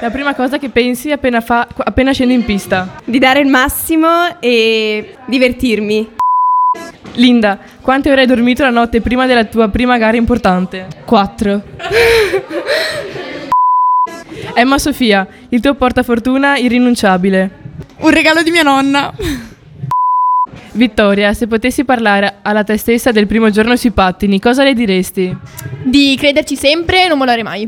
La prima cosa che pensi appena scendi in pista. Di dare il massimo e divertirmi. Linda, quante ore hai dormito la notte prima della tua prima gara importante? 4. Emma Sofia, il tuo portafortuna irrinunciabile. Un regalo di mia nonna. Vittoria, se potessi parlare alla te stessa del primo giorno sui pattini, cosa le diresti? Di crederci sempre e non mollare mai.